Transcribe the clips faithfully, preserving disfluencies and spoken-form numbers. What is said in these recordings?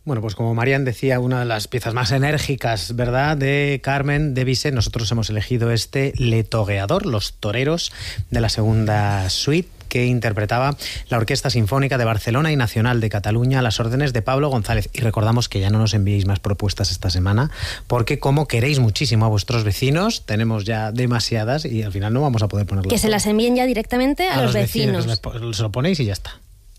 Bueno, pues como Marian decía, una de las piezas más enérgicas, ¿verdad?, de Carmen de Bizet, nosotros hemos elegido este Le Toreador, Los Toreros, de la segunda suite, que interpretaba la Orquesta Sinfónica de Barcelona y Nacional de Cataluña a las órdenes de Pablo González. Y recordamos que ya no nos enviéis más propuestas esta semana, porque como queréis muchísimo a vuestros vecinos, tenemos ya demasiadas y al final no vamos a poder ponerlas. Que se las envíen ya directamente a, a los, los vecinos. vecinos. Se lo ponéis y ya está.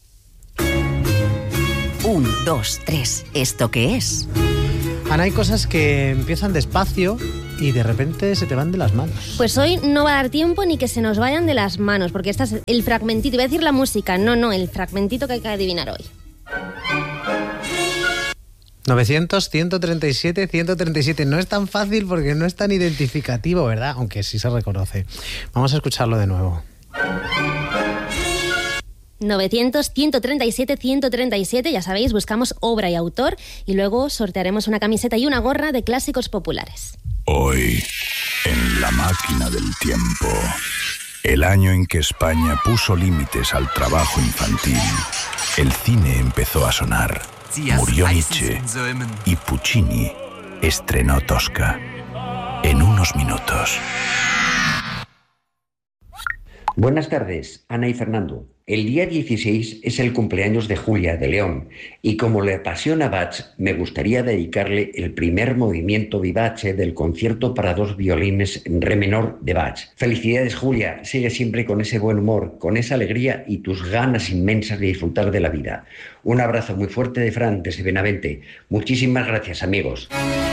Un, dos, tres. ¿Esto qué es? Ana, hay cosas que empiezan despacio y de repente se te van de las manos. Pues hoy no va a dar tiempo ni que se nos vayan de las manos, porque este es el fragmentito. Iba a decir la música, no, no, el fragmentito que hay que adivinar hoy. novecientos, ciento treinta y siete, ciento treinta y siete. No es tan fácil porque no es tan identificativo, ¿verdad? Aunque sí se reconoce. Vamos a escucharlo de nuevo. novecientos, ciento treinta y siete, ciento treinta y siete, ya sabéis, buscamos obra y autor y luego sortearemos una camiseta y una gorra de clásicos populares. Hoy, en la máquina del tiempo, el año en que España puso límites al trabajo infantil, el cine empezó a sonar, murió Nietzsche y Puccini estrenó Tosca. En unos minutos. Buenas tardes, Ana y Fernando. El día dieciséis es el cumpleaños de Julia de León y como le apasiona Bach, me gustaría dedicarle el primer movimiento vivace del concierto para dos violines en re menor de Bach. Felicidades, Julia, sigue siempre con ese buen humor, con esa alegría y tus ganas inmensas de disfrutar de la vida. Un abrazo muy fuerte de Fran, desde Benavente. Muchísimas gracias, amigos.